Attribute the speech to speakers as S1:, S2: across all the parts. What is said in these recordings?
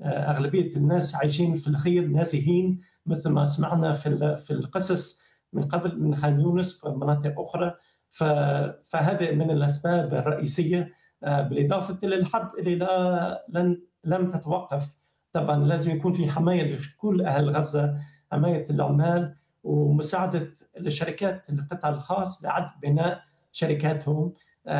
S1: أغلبية الناس عايشين في الخير نازحين، مثل ما سمعنا في القصص من قبل من خان يونس ومناطق أخرى. فهذا من الأسباب الرئيسية، بالإضافة إلى الحرب اللي لم تتوقف. طبعا لازم يكون في حماية لكل أهل غزة، حماية العمال ومساعدة الشركات القطاع الخاص لإعادة بناء شركاتهم.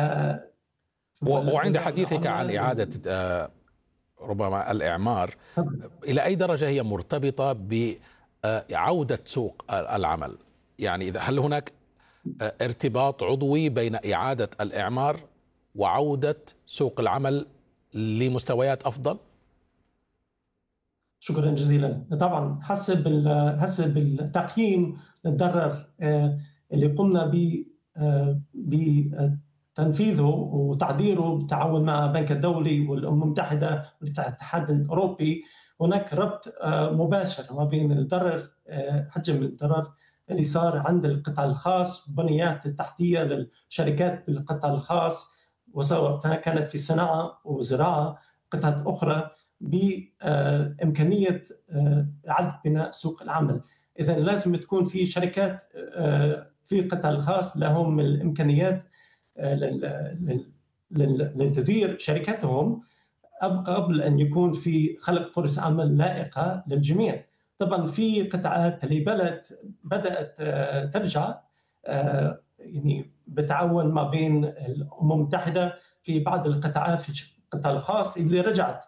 S2: وعند حديثك عن إعادة ربما الإعمار، إلى أي درجة هي مرتبطة بعودة سوق العمل؟ يعني هل هناك ارتباط عضوي بين إعادة الإعمار وعودة سوق العمل لمستويات أفضل؟
S1: شكرا جزيلا. طبعا حسب التقييم للضرر اللي قمنا بتنفيذه وتعديره بالتعاون مع البنك الدولي والأمم المتحدة والاتحاد الأوروبي، هناك ربط مباشر ما بين الضرر، حجم الضرر اللي صار عند القطاع الخاص، بنيات التحتية للشركات بالقطاع الخاص، وسواء كانت في صناعة وزراعة قطاعات أخرى، بإمكانية إعادة بناء سوق العمل. إذن لازم تكون في شركات في القطاع الخاص لهم الإمكانيات لتدير شركاتهم قبل أن يكون في خلق فرص عمل لائقة للجميع. طبعا في قطاعات اللي بدأت ترجع، يعني بالتعاون ما بين الأمم المتحدة في بعض القطاعات، في القطاع الخاص اللي رجعت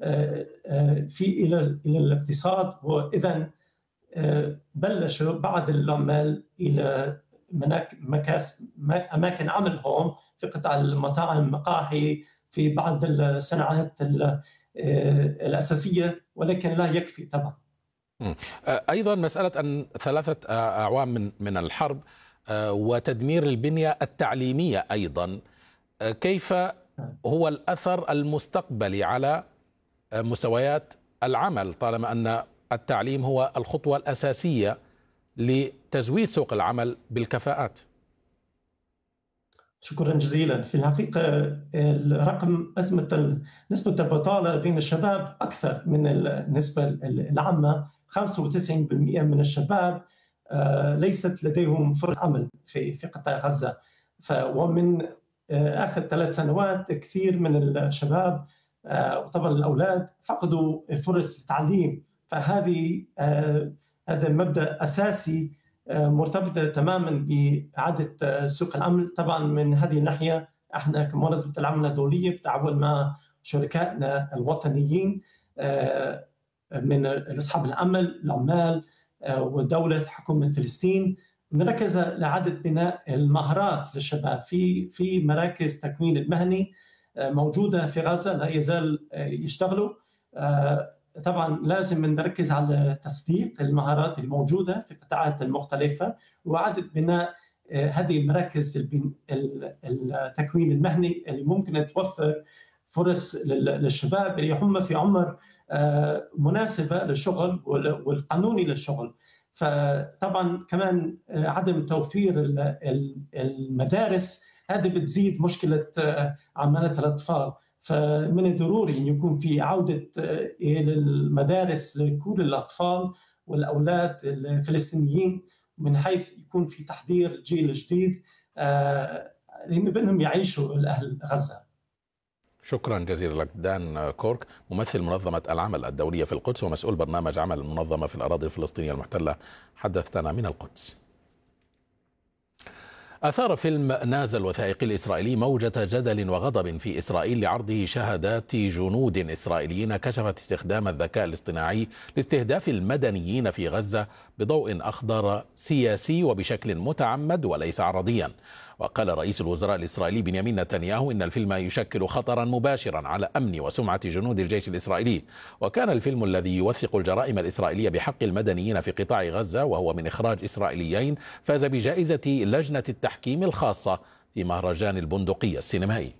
S1: إلى الاقتصاد، وإذن بلشوا بعض العمال إلى أماكن عملهم في قطاع المطاعم، مقاهي، في بعض الصناعات الأساسية، ولكن لا يكفي طبعا.
S2: أيضا مسألة أن 3 أعوام من الحرب وتدمير البنية التعليمية أيضا، كيف هو الأثر المستقبلي على مستويات العمل، طالما أن التعليم هو الخطوة الأساسية لتزويد سوق العمل بالكفاءات؟
S1: شكرا جزيلا. في الحقيقة الرقم نسبة البطالة بين الشباب أكثر من النسبة العامة. 95% من الشباب ليست لديهم فرص عمل في قطاع غزة. ومن آخر 3 سنوات كثير من الشباب وطبعا الأولاد فقدوا فرص التعليم. هذا مبدأ أساسي مرتبطة تماما بإعادة سوق العمل. طبعا من هذه الناحية احنا كمنظمة العمل الدولية بالتعاون مع شركائنا الوطنيين من أصحاب العمال ودولة حكومة فلسطين، نركز لإعادة بناء المهارات للشباب في مراكز تكوين المهني موجودة في غزة، لا يزال يشتغلوا. طبعا لازم نركز على تصديق المهارات الموجودة في القطاعات المختلفة وإعادة بناء هذه المراكز التكوين المهني اللي ممكن توفر فرص للشباب اللي هم في عمر مناسبة للشغل والقانوني للشغل. فطبعا كمان عدم توفير المدارس، هذا بتزيد مشكلة عمالة الأطفال. فمن الضروري أن يكون في عودة إلى المدارس لكل الأطفال والأولاد الفلسطينيين، من حيث يكون في تحضير جيل جديد لأن بأنهم يعيشوا الأهل غزة.
S2: شكرا جزيلا لك دان كورك، ممثل منظمة العمل الدولية في القدس ومسؤول برنامج عمل المنظمة في الأراضي الفلسطينية المحتلة، حدثتنا من القدس. أثار فيلم نازا الوثائقي الإسرائيلي موجة جدل وغضب في إسرائيل لعرضه شهادات جنود إسرائيليين كشفت استخدام الذكاء الاصطناعي لاستهداف المدنيين في غزة بضوء أخضر سياسي وبشكل متعمد وليس عرضيا. وقال رئيس الوزراء الإسرائيلي بنيامين نتنياهو إن الفيلم يشكل خطرا مباشرا على أمن وسمعة جنود الجيش الإسرائيلي. وكان الفيلم الذي يوثق الجرائم الإسرائيلية بحق المدنيين في قطاع غزة وهو من إخراج إسرائيليين فاز بجائزة لجنة التحكيم الخاصة في مهرجان البندقية السينمائي.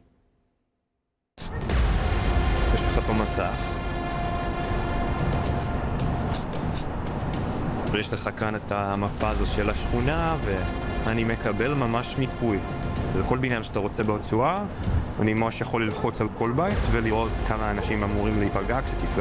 S3: יש לך כאן את המפה הזו של השכונה, ואני מקבל ממש מיפוי לכל בניין שאתה רוצה ברצועה. אני ממש יכול ללחוץ על כל בית ולראות כמה אנשים אמורים להיפגע כשתפגע